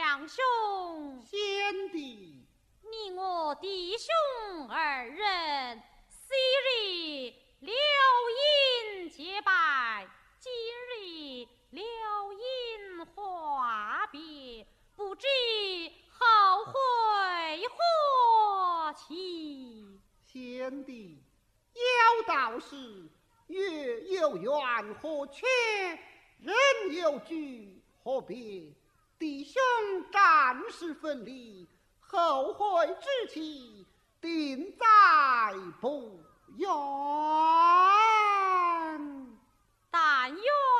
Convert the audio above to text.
两兄， 贤弟， 你我弟兄二人昔日了因结拜，今日了因话别，不知后会何期？ 贤弟，有道是月有圆何缺，人有聚何别？弟兄暂时分离，后会之期定在不远。 但愿